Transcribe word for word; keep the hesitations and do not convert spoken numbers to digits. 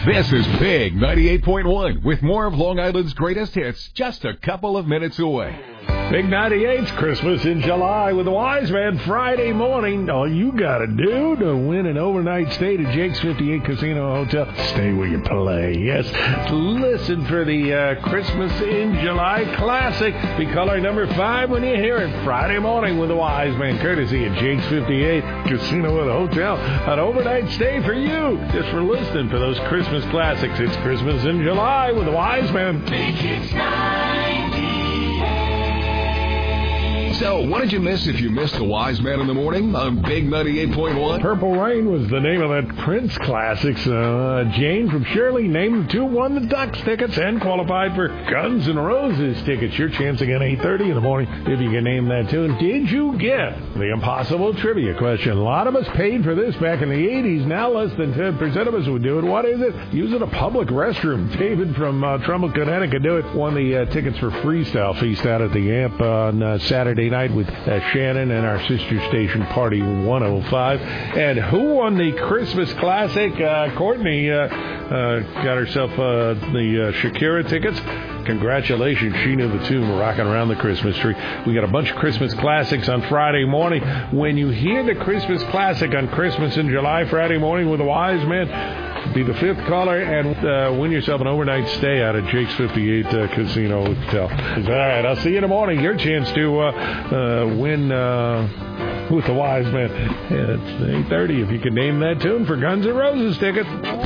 This is Big ninety-eight point one with more of Long Island's greatest hits just a couple of minutes away. Big ninety-eight's Christmas in July with the Wise Man Friday morning. All you got to do to win an overnight stay to Jake's fifty-eight Casino Hotel, stay where you play. Yes, listen for the uh, Christmas in July classic. Be caller number five when you hear it. Friday morning with the Wise Man, courtesy of Jake's fifty-eight Casino and Hotel. An overnight stay for you, just for listening for those Christmas classics. It's Christmas in July with the Wise Man. Big Hits ninety-eight. So, what did you miss if you missed the Wise Man in the morning on Big ninety-eight point one? Purple Rain was the name of that Prince classic. So, uh, Jane from Shirley named the two, won the Ducks tickets, and qualified for Guns N' Roses tickets. Your chance again, eight thirty in the morning, if you can name that tune. Did you get the impossible trivia question? A lot of us paid for this back in the eighties. Now less than ten percent of us would do it. What is it? Using a public restroom. David from uh, Trumbull, Connecticut, do it. Won the uh, tickets for Freestyle Feast out at the Amp on uh, Saturday night with uh, Shannon and our sister station Party one oh five. And who won the Christmas classic? Uh, Courtney uh, uh, got herself uh, the uh, Shakira tickets. Congratulations, she knew the tune, rocking around the Christmas tree. We got a bunch of Christmas classics on Friday morning. When you hear the Christmas classic on Christmas in July, Friday morning with the Wise Man, be the fifth caller and uh, win yourself an overnight stay out at Jake's fifty-eight uh, Casino Hotel. All right, I'll see you in the morning. Your chance to uh, uh, win uh, with the Wise Man. Yeah, it's eight thirty if you can name that tune for Guns N' Roses tickets.